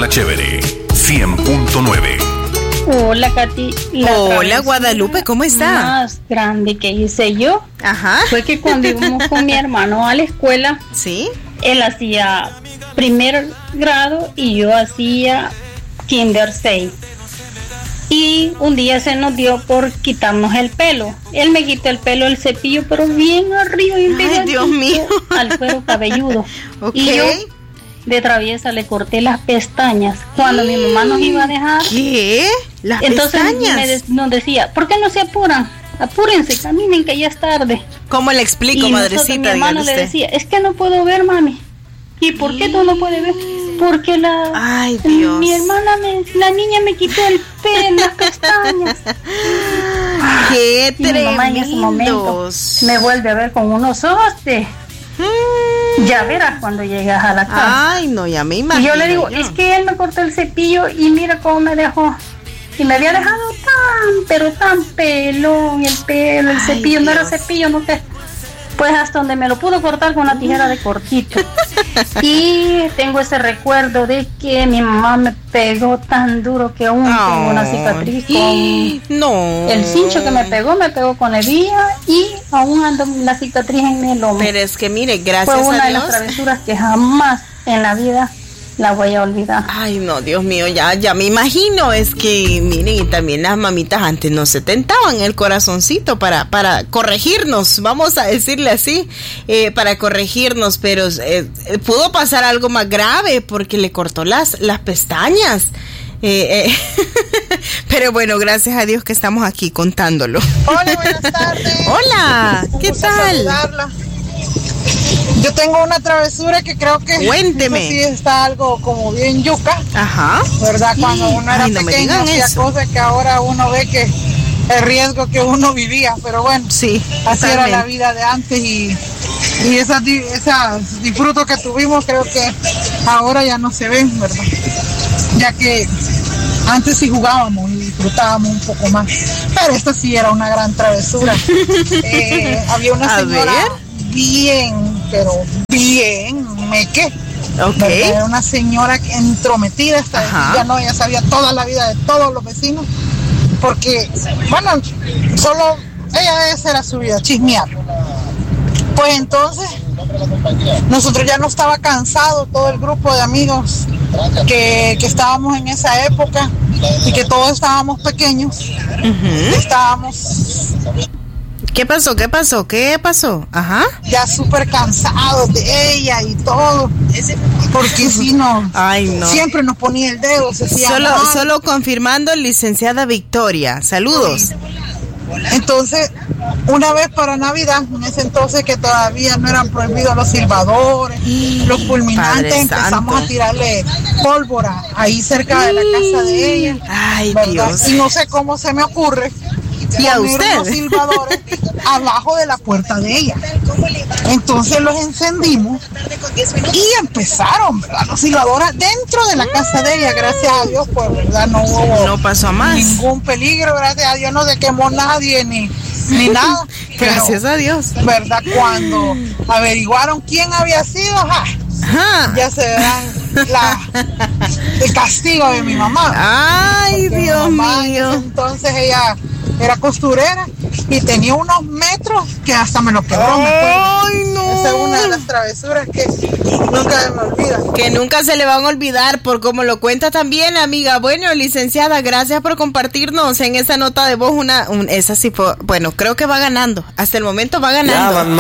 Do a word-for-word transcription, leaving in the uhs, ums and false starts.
La Chévere, cien punto nueve. Hola, Katy. La Hola, Guadalupe, ¿cómo está? Más grande que hice yo. Ajá. Fue que cuando íbamos con mi hermano a la escuela, ¿sí? Él hacía primer grado y yo hacía kinder seis. Y un día se nos dio por quitarnos el pelo. Él me quitó el pelo, el cepillo, pero bien arriba, bien Ay, Dios mío. al cuero cabelludo. Okay. Y yo de traviesa le corté las pestañas cuando mi mamá nos iba a dejar. ¿Qué? ¿Las Entonces pestañas? me de- nos decía, ¿por qué no se apuran? Apúrense, caminen que ya es tarde. ¿Cómo le explico, Y nosotros, madrecita? mi hermano dígale le usted. decía, es que no puedo ver, mami. ¿Y por qué tú no puedes ver? Porque la Ay, Dios. mi hermana, me, la niña me quitó el pelo, las pestañas. ¡Qué Y mi mamá en ese momento tremendos! me vuelve a ver con unos ojos de, Mm. ya verás cuando llegas a la casa. Ay, no, ya me Y imagino. yo le digo, yo. es que él me cortó el cepillo y mira cómo me dejó. Y me había dejado tan, pero tan pelón el pelo, el Ay, cepillo, no era Dios. cepillo, no sé. Pues hasta donde me lo pudo cortar con una tijera de cortito. Y tengo ese recuerdo de que mi mamá me pegó tan duro que aún tengo una cicatriz con No. el cincho que me pegó, me pegó con hebilla y aún ando la cicatriz en el hombro. Pero es que mire, gracias Fue una a de Dios. las travesuras que jamás en la vida la voy a olvidar. Ay, no, Dios mío, ya, ya me imagino. Es que, miren, y también las mamitas antes no se tentaban el corazoncito para, para corregirnos, vamos a decirle así, eh, para corregirnos, pero eh, eh, pudo pasar algo más grave porque le cortó las, las pestañas. Eh, eh, pero bueno, gracias a Dios que estamos aquí contándolo. Hola, buenas tardes. Hola, Un ¿qué gusto tal? saludarla. Yo tengo una travesura que creo que Cuénteme. sí está algo como bien yuca, Ajá. ¿verdad? Cuando uno era Ay, no me pequeño digan hacía eso. cosas que ahora uno ve que el riesgo que uno vivía, pero bueno, Sí, así era totalmente. la vida de antes y, y esas, di- esas disfrutos que tuvimos creo que ahora ya no se ven, ¿verdad? Ya que antes sí jugábamos y disfrutábamos un poco más, pero esta sí era una gran travesura. Eh, había una A señora ver. bien, pero bien meque. Ok. ¿verdad? Era una señora entrometida, esta Ajá. ya no, ella sabía toda la vida de todos los vecinos, porque, bueno, solo ella esa era su vida, chismear. Pues entonces, nosotros ya no estaba cansado, todo el grupo de amigos que, que estábamos en esa época y que todos estábamos pequeños, Ujú. estábamos ¿Qué pasó? ¿Qué pasó? ¿Qué pasó? Ajá. ya súper cansados de ella y todo, porque si no, Ay, no. siempre nos ponía el dedo, se hacía Solo, mal. solo confirmando, licenciada Victoria. Saludos. Entonces, una vez para Navidad, en ese entonces que todavía no eran prohibidos los silbadores, los fulminantes, Padre empezamos santo. a tirarle pólvora ahí cerca de la casa de ella. Ay, ¿verdad? Dios. Y no sé cómo se me ocurre ¿Y a poner usted? los silbadores abajo de la puerta de ella. Entonces los encendimos y empezaron, ¿verdad? Los silbadores dentro de la casa de ella, gracias a Dios, pues, ¿verdad? No hubo No pasó a más. ningún peligro, gracias a Dios, no se quemó nadie ni, ni nada. Pero, Gracias a Dios. ¿verdad? Cuando averiguaron quién había sido, ¡ja! Ajá. Ya se verán la, el castigo de mi mamá. Ay, Porque mi Dios mamá en ese mío. entonces ella era costurera y tenía unos metros que hasta me lo quebró, me acuerdo. Ay, no. Esa es una de las travesuras que nunca se me olvida. Que nunca se le van a olvidar por como lo cuenta también, amiga. Bueno, licenciada, gracias por compartirnos en esa nota de voz una, un, esa sí fue, bueno, creo que va ganando. Hasta el momento va ganando.